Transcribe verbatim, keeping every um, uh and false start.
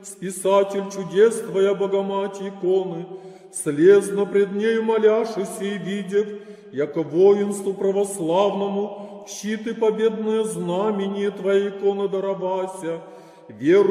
списатель чудес Твоя Богомати иконы, слезно пред нею моляшися и видев, яко воинству православному щит и победное знамение Твоя икона даровася, веру